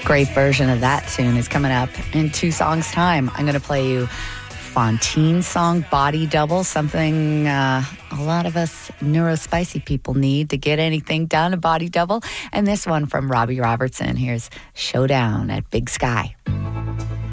Great version of that tune is coming up in 2 songs' time. I'm going to play you Fontaine's song, Body Double, something a lot of us neurospicy people need to get anything done, a body double. And this one from Robbie Robertson. Here's Showdown at Big Sky.